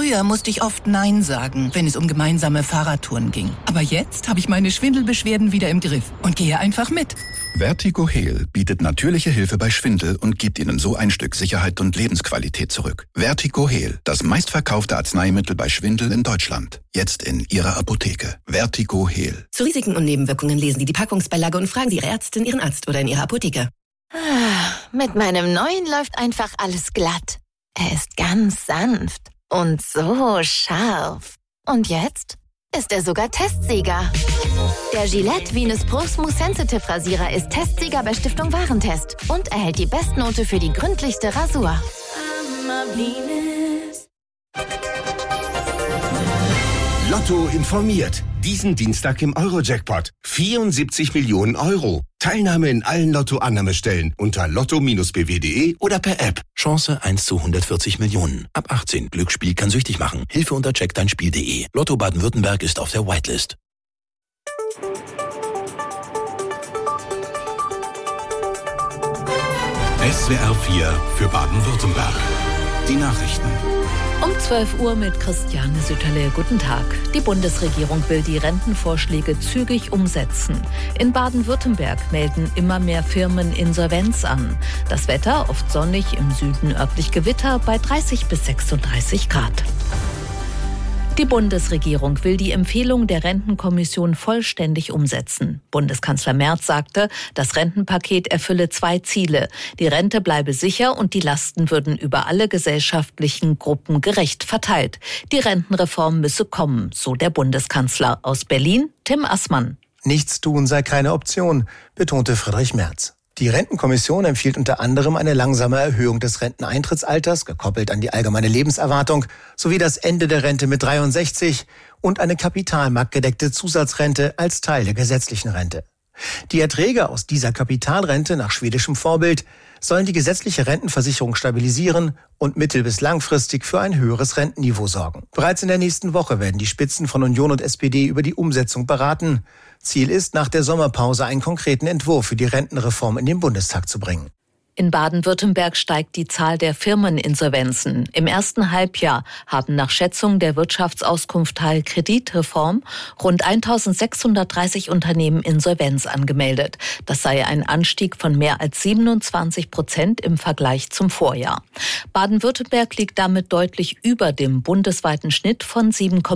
Früher musste ich oft Nein sagen, wenn es um gemeinsame Fahrradtouren ging. Aber jetzt habe ich meine Schwindelbeschwerden wieder im Griff und gehe einfach mit. Vertigo Heal bietet natürliche Hilfe bei Schwindel und gibt Ihnen so ein Stück Sicherheit und Lebensqualität zurück. Vertigo Heal, das meistverkaufte Arzneimittel bei Schwindel in Deutschland. Jetzt in Ihrer Apotheke. Vertigo Heal. Zu Risiken und Nebenwirkungen lesen Sie die Packungsbeilage und fragen Sie Ihre Ärztin, Ihren Arzt oder in Ihrer Apotheke. Mit meinem neuen läuft einfach alles glatt. Er ist ganz sanft und so scharf. Und jetzt ist er sogar Testsieger. Der Gillette Venus Pro Smooth Sensitive Rasierer ist Testsieger bei Stiftung Warentest und erhält die Bestnote für die gründlichste Rasur. Lotto informiert. Diesen Dienstag im Euro-Jackpot. 74 Millionen Euro. Teilnahme in allen Lotto-Annahmestellen unter lotto-bw.de oder per App. Chance 1 zu 140 Millionen. Ab 18. Glücksspiel kann süchtig machen. Hilfe unter checkdeinspiel.de. Lotto Baden-Württemberg ist auf der Whitelist. SWR 4 für Baden-Württemberg. Die Nachrichten. Um 12 Uhr mit Christiane Sütterle. Guten Tag. Die Bundesregierung will die Rentenvorschläge zügig umsetzen. In Baden-Württemberg melden immer mehr Firmen Insolvenz an. Das Wetter oft sonnig, im Süden örtlich Gewitter bei 30 bis 36 Grad. Die Bundesregierung will die Empfehlung der Rentenkommission vollständig umsetzen. Bundeskanzler Merz sagte, das Rentenpaket erfülle 2 Ziele. Die Rente bleibe sicher und die Lasten würden über alle gesellschaftlichen Gruppen gerecht verteilt. Die Rentenreform müsse kommen, so der Bundeskanzler. Aus Berlin, Tim Assmann. Nichts tun sei keine Option, betonte Friedrich Merz. Die Rentenkommission empfiehlt unter anderem eine langsame Erhöhung des Renteneintrittsalters, gekoppelt an die allgemeine Lebenserwartung, sowie das Ende der Rente mit 63 und eine kapitalmarktgedeckte Zusatzrente als Teil der gesetzlichen Rente. Die Erträge aus dieser Kapitalrente nach schwedischem Vorbild sollen die gesetzliche Rentenversicherung stabilisieren und mittel- bis langfristig für ein höheres Rentenniveau sorgen. Bereits in der nächsten Woche werden die Spitzen von Union und SPD über die Umsetzung beraten. Ziel ist, nach der Sommerpause einen konkreten Entwurf für die Rentenreform in den Bundestag zu bringen. In Baden-Württemberg steigt die Zahl der Firmeninsolvenzen. Im ersten Halbjahr haben nach Schätzung der Wirtschaftsauskunft Teil Kreditreform rund 1.630 Unternehmen Insolvenz angemeldet. Das sei ein Anstieg von mehr als 27% im Vergleich zum Vorjahr. Baden-Württemberg liegt damit deutlich über dem bundesweiten Schnitt von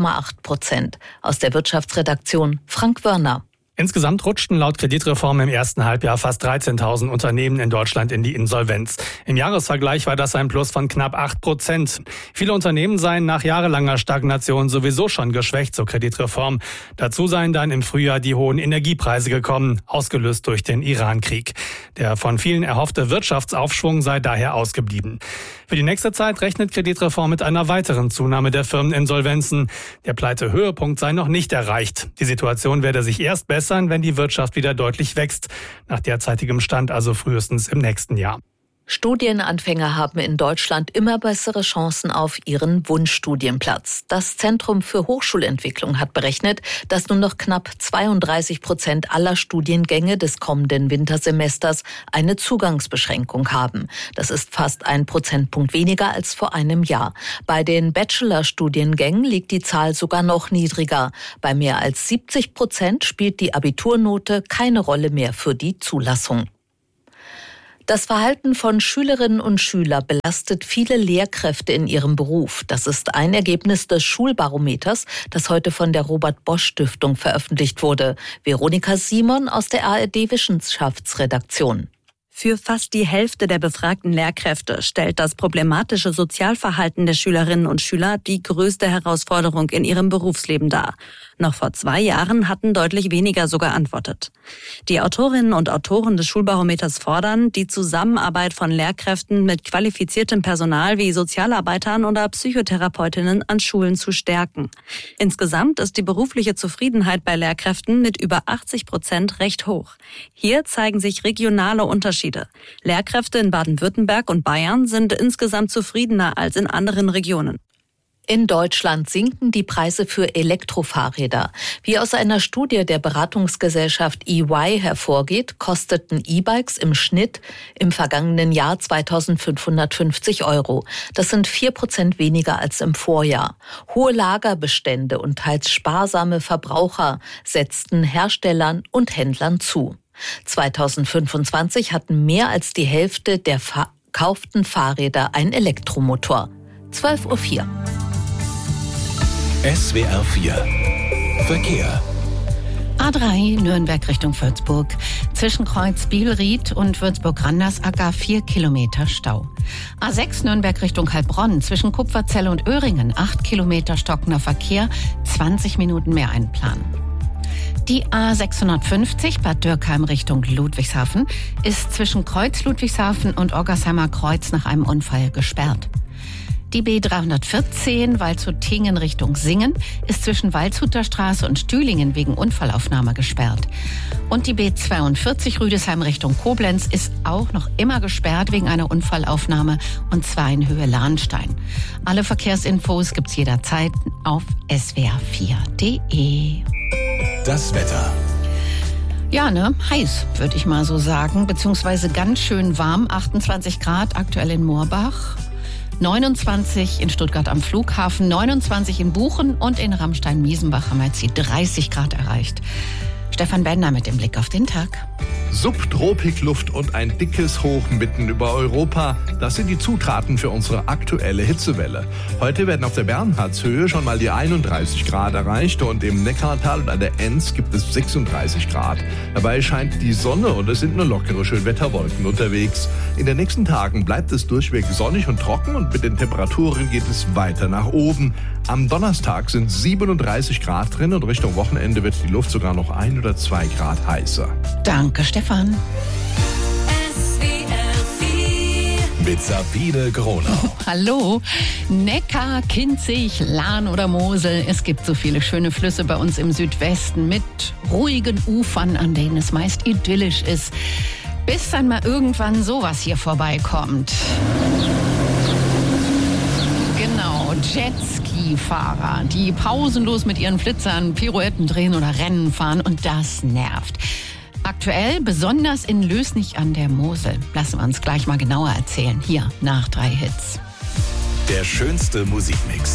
7,8%. Aus der Wirtschaftsredaktion Frank Wörner. Insgesamt rutschten laut Kreditreform im ersten Halbjahr fast 13.000 Unternehmen in Deutschland in die Insolvenz. Im Jahresvergleich war das ein Plus von knapp 8%. Viele Unternehmen seien nach jahrelanger Stagnation sowieso schon geschwächt zur Kreditreform. Dazu seien dann im Frühjahr die hohen Energiepreise gekommen, ausgelöst durch den Iran-Krieg. Der von vielen erhoffte Wirtschaftsaufschwung sei daher ausgeblieben. Für die nächste Zeit rechnet Kreditreform mit einer weiteren Zunahme der Firmeninsolvenzen. Der Pleitehöhepunkt sei noch nicht erreicht. Die Situation werde sich erst bessern, wenn die Wirtschaft wieder deutlich wächst. Nach derzeitigem Stand also frühestens im nächsten Jahr. Studienanfänger haben in Deutschland immer bessere Chancen auf ihren Wunschstudienplatz. Das Zentrum für Hochschulentwicklung hat berechnet, dass nur noch knapp 32% aller Studiengänge des kommenden Wintersemesters eine Zugangsbeschränkung haben. Das ist fast 1 Prozentpunkt weniger als vor einem Jahr. Bei den Bachelorstudiengängen liegt die Zahl sogar noch niedriger. Bei mehr als 70% spielt die Abiturnote keine Rolle mehr für die Zulassung. Das Verhalten von Schülerinnen und Schülern belastet viele Lehrkräfte in ihrem Beruf. Das ist ein Ergebnis des Schulbarometers, das heute von der Robert-Bosch-Stiftung veröffentlicht wurde. Veronika Simon aus der ARD-Wissenschaftsredaktion. Für fast die Hälfte der befragten Lehrkräfte stellt das problematische Sozialverhalten der Schülerinnen und Schüler die größte Herausforderung in ihrem Berufsleben dar. Noch vor 2 Jahren hatten deutlich weniger so geantwortet. Die Autorinnen und Autoren des Schulbarometers fordern, die Zusammenarbeit von Lehrkräften mit qualifiziertem Personal wie Sozialarbeitern oder Psychotherapeutinnen an Schulen zu stärken. Insgesamt ist die berufliche Zufriedenheit bei Lehrkräften mit über 80% recht hoch. Hier zeigen sich regionale Unterschiede. Lehrkräfte in Baden-Württemberg und Bayern sind insgesamt zufriedener als in anderen Regionen. In Deutschland sinken die Preise für Elektrofahrräder. Wie aus einer Studie der Beratungsgesellschaft EY hervorgeht, kosteten E-Bikes im Schnitt im vergangenen Jahr 2.550 €. Das sind 4% weniger als im Vorjahr. Hohe Lagerbestände und teils sparsame Verbraucher setzten Herstellern und Händlern zu. 2025 hatten mehr als die Hälfte der verkauften Fahrräder einen Elektromotor. 12:04 Uhr. SWR 4 Verkehr. A3 Nürnberg Richtung Würzburg. Zwischen Kreuz Bielried und Würzburg-Randersacker 4 Kilometer Stau. A6 Nürnberg Richtung Heilbronn. Zwischen Kupferzelle und Öhringen 8 Kilometer stockender Verkehr. 20 Minuten mehr einplanen. Die A650 Bad Dürkheim Richtung Ludwigshafen ist zwischen Kreuz Ludwigshafen und Oggersheimer Kreuz nach einem Unfall gesperrt. Die B314 Waldshut-Tingen Richtung Singen ist zwischen Waldshuter Straße und Stühlingen wegen Unfallaufnahme gesperrt. Und die B42 Rüdesheim Richtung Koblenz ist auch noch immer gesperrt wegen einer Unfallaufnahme, und zwar in Höhe Lahnstein. Alle Verkehrsinfos gibt's jederzeit auf swr4.de. Das Wetter. Ja, heiß, würde ich mal so sagen, beziehungsweise ganz schön warm, 28 Grad aktuell in Moorbach. 29 in Stuttgart am Flughafen, 29 in Buchen und in Ramstein-Miesenbach haben wir jetzt die 30 Grad erreicht. Stefan Bender mit dem Blick auf den Tag. Subtropikluft und ein dickes Hoch mitten über Europa. Das sind die Zutaten für unsere aktuelle Hitzewelle. Heute werden auf der Bernhardshöhe schon mal die 31 Grad erreicht und im Neckartal und an der Enz gibt es 36 Grad. Dabei scheint die Sonne und es sind nur lockere Schönwetterwolken unterwegs. In den nächsten Tagen bleibt es durchweg sonnig und trocken und mit den Temperaturen geht es weiter nach oben. Am Donnerstag sind 37 Grad drin und Richtung Wochenende wird die Luft sogar noch 1 oder 2 Grad heißer. Danke, Stefan. Mit Sabine Gronau. Hallo. Neckar, Kinzig, Lahn oder Mosel. Es gibt so viele schöne Flüsse bei uns im Südwesten mit ruhigen Ufern, an denen es meist idyllisch ist. Bis dann mal irgendwann sowas hier vorbeikommt. Genau, Jetski-Fahrer, die pausenlos mit ihren Flitzern Pirouetten drehen oder Rennen fahren, und das nervt. Aktuell besonders in Lößnich an der Mosel. Lassen wir uns gleich mal genauer erzählen. Hier nach 3 Hits. Der schönste Musikmix.